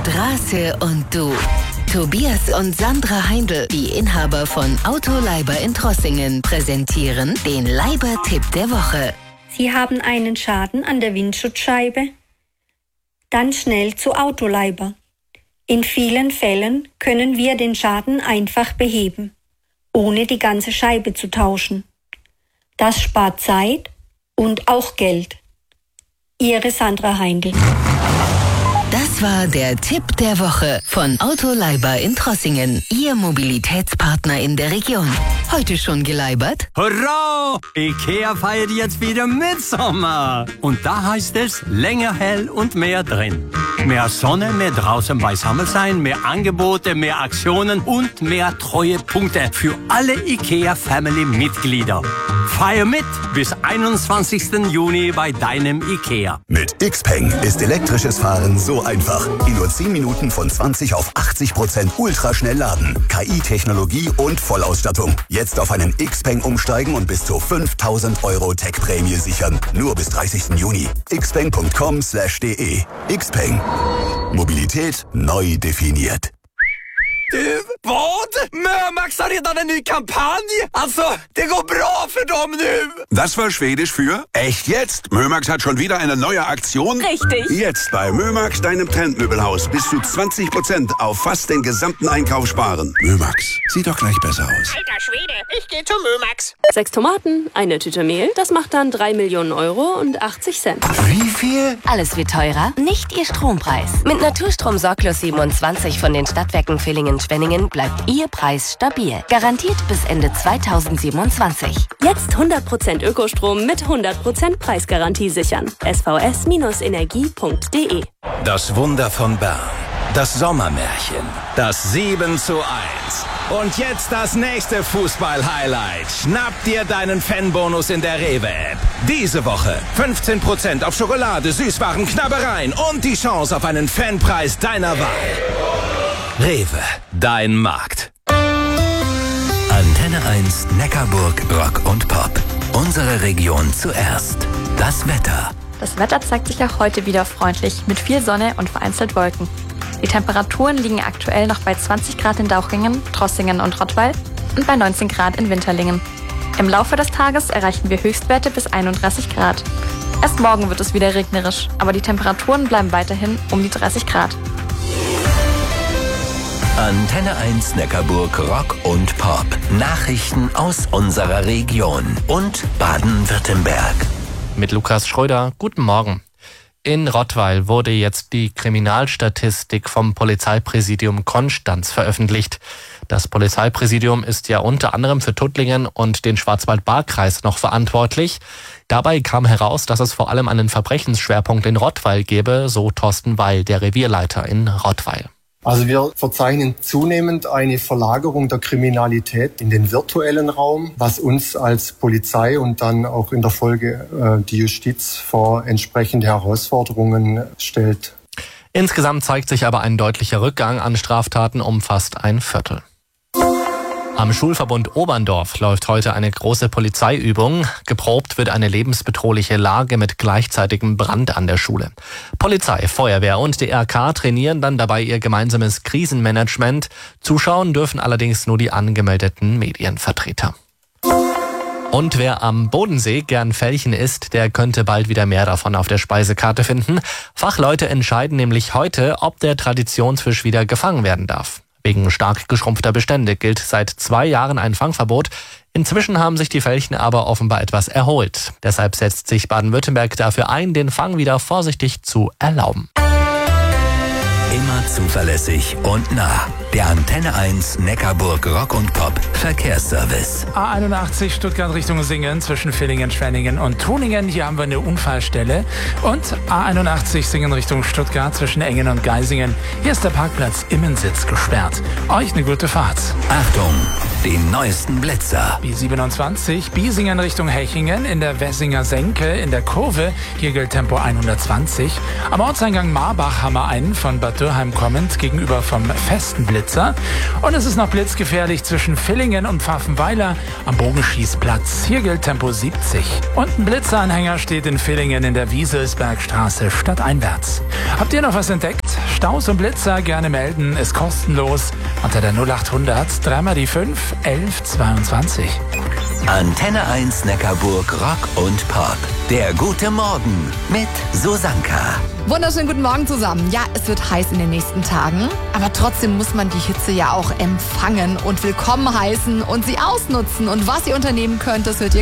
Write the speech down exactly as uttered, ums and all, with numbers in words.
Straße und du. Tobias und Sandra Heindl, die Inhaber von Autoleiber in Trossingen, präsentieren den Leiber-Tipp der Woche. Sie haben einen Schaden an der Windschutzscheibe? Dann schnell zu Autoleiber. In vielen Fällen können wir den Schaden einfach beheben, ohne die ganze Scheibe zu tauschen. Das spart Zeit und auch Geld. Ihre Sandra Heindl. Das war der Tipp der Woche von Autoleiber in Trossingen, Ihr Mobilitätspartner in der Region. Heute schon geleibert? Hurra! IKEA feiert jetzt wieder Mitsommer. Und da heißt es länger hell und mehr drin. Mehr Sonne, mehr draußen beisammen sein, mehr Angebote, mehr Aktionen und mehr Treuepunkte für alle IKEA-Family-Mitglieder. Feier mit bis einundzwanzigsten Juni bei deinem IKEA. Mit Xpeng ist elektrisches Fahren so einfach. In nur zehn Minuten von zwanzig auf achtzig Prozent ultraschnell laden. K I-Technologie und Vollausstattung. Jetzt auf einen Xpeng umsteigen und bis zu fünftausend Euro Tech-Prämie sichern. Nur bis dreißigsten Juni. xpeng punkt com slash de. Xpeng. Mobilität neu definiert. Du, vad? Mömax har redan en ny kampanj. Alltså, det går bra för dem nu. Das war Schwedisch für echt jetzt. Mömax hat schon wieder eine neue Aktion. Richtig. Jetzt bei Mömax, deinem Trendmöbelhaus, bis zu zwanzig Prozent auf fast den gesamten Einkauf sparen. Mömax, sieht doch gleich besser aus. Alter Schwede, ich gehe zu Mömax. Sechs Tomaten, eine Tüte Mehl, das macht dann drei Millionen Euro und achtzig Cent. Wie viel? Alles wird teurer, nicht Ihr Strompreis. Mit Naturstrom Sorglos siebenundzwanzig von den Stadtwerken Villingen-Schwenningen bleibt Ihr Preis stabil. Garantiert bis Ende zweitausendsiebenundzwanzig. Jetzt hundert Prozent Ökostrom mit hundert Prozent Preisgarantie sichern. s v s Bindestrich energie punkt de. Das Wunder von Bern. Das Sommermärchen. Das sieben zu eins. Und jetzt das nächste Fußball-Highlight. Schnapp dir deinen Fanbonus in der Rewe-App. Diese Woche fünfzehn Prozent auf Schokolade, Süßwaren, Knabbereien und die Chance auf einen Fanpreis deiner Wahl. Rewe, dein Markt. Antenne eins Neckarburg Rock und Pop. Unsere Region zuerst. Das Wetter. Das Wetter zeigt sich auch heute wieder freundlich mit viel Sonne und vereinzelt Wolken. Die Temperaturen liegen aktuell noch bei zwanzig Grad in Dauchingen, Trossingen und Rottweil und bei neunzehn Grad in Winterlingen. Im Laufe des Tages erreichen wir Höchstwerte bis einunddreißig Grad. Erst morgen wird es wieder regnerisch, aber die Temperaturen bleiben weiterhin um die dreißig Grad. Antenne eins Neckarburg Rock und Pop. Nachrichten aus unserer Region und Baden-Württemberg. Mit Lukas Schröder, guten Morgen. In Rottweil wurde jetzt die Kriminalstatistik vom Polizeipräsidium Konstanz veröffentlicht. Das Polizeipräsidium ist ja unter anderem für Tuttlingen und den Schwarzwald-Baar-Kreis noch verantwortlich. Dabei kam heraus, dass es vor allem einen Verbrechensschwerpunkt in Rottweil gebe, so Thorsten Weil, der Revierleiter in Rottweil. Also wir verzeichnen zunehmend eine Verlagerung der Kriminalität in den virtuellen Raum, was uns als Polizei und dann auch in der Folge äh, die Justiz vor entsprechende Herausforderungen stellt. Insgesamt zeigt sich aber ein deutlicher Rückgang an Straftaten um fast ein Viertel. Am Schulverbund Oberndorf läuft heute eine große Polizeiübung. Geprobt wird eine lebensbedrohliche Lage mit gleichzeitigem Brand an der Schule. Polizei, Feuerwehr und D R K trainieren dann dabei ihr gemeinsames Krisenmanagement. Zuschauen dürfen allerdings nur die angemeldeten Medienvertreter. Und wer am Bodensee gern Felchen isst, der könnte bald wieder mehr davon auf der Speisekarte finden. Fachleute entscheiden nämlich heute, ob der Traditionsfisch wieder gefangen werden darf. Wegen stark geschrumpfter Bestände gilt seit zwei Jahren ein Fangverbot. Inzwischen haben sich die Felchen aber offenbar etwas erholt. Deshalb setzt sich Baden-Württemberg dafür ein, den Fang wieder vorsichtig zu erlauben. Immer zuverlässig und nah. Der Antenne eins Neckarburg Rock und Pop Verkehrsservice. A einundachtzig Stuttgart Richtung Singen zwischen Villingen, Schwenningen und Tuningen. Hier haben wir eine Unfallstelle. Und A einundachtzig Singen Richtung Stuttgart zwischen Engen und Geisingen. Hier ist der Parkplatz Immensitz gesperrt. Euch eine gute Fahrt. Achtung, die neuesten Blitzer. B siebenundzwanzig, Biesingen Richtung Hechingen in der Wessinger Senke in der Kurve. Hier gilt Tempo hundertzwanzig. Am Ortseingang Marbach haben wir einen von Bad Dürheim kommend gegenüber vom festen Blitzer. Und es ist noch blitzgefährlich zwischen Villingen und Pfaffenweiler am Bogenschießplatz. Hier gilt Tempo siebzig. Und ein Blitzeranhänger steht in Villingen in der Wieselsbergstraße stadteinwärts. Habt ihr noch was entdeckt? Staus und Blitzer gerne melden, ist kostenlos unter der null acht hundert dreimal die fünf elf zweiundzwanzig. Antenne eins Neckarburg Rock und Pop. Der gute Morgen mit Susanka. Wunderschönen guten Morgen zusammen. Ja, es wird heiß in den nächsten Tagen, aber trotzdem muss man die Hitze ja auch empfangen und willkommen heißen und sie ausnutzen. Und was ihr unternehmen könnt, das hört ihr